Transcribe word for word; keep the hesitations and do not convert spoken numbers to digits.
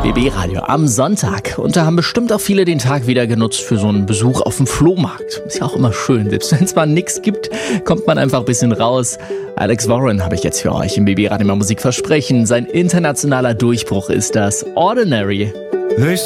B B-Radio am Sonntag. Und da haben bestimmt auch viele den Tag wieder genutzt für so einen Besuch auf dem Flohmarkt. Ist ja auch immer schön. Selbst wenn es mal nichts gibt, kommt man einfach ein bisschen raus. Alex Warren habe ich jetzt für euch im B B-Radio mal Musik versprechen. Sein internationaler Durchbruch ist das Ordinary.